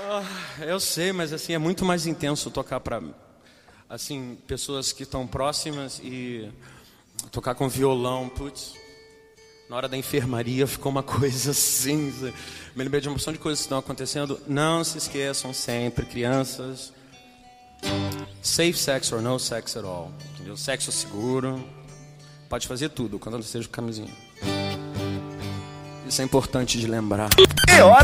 Eu sei, mas assim, é muito mais intenso tocar pra, assim, pessoas que estão próximas e tocar com violão, putz. Na hora da enfermaria ficou uma coisa assim. Me lembrei de uma porção de coisas que estão acontecendo. Não se esqueçam sempre, crianças. Safe sex or no sex at all. Entendeu? Sexo seguro. Pode fazer tudo, quando não esteja com camisinha. Isso é importante de lembrar.